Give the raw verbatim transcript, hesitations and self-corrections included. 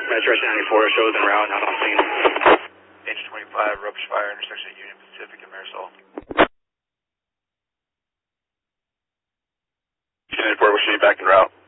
Metro ninety-four shows en route, not on scene. H twenty-five, rubbish fire, intersection Union Pacific and Marisol. Union four, we should be back en route.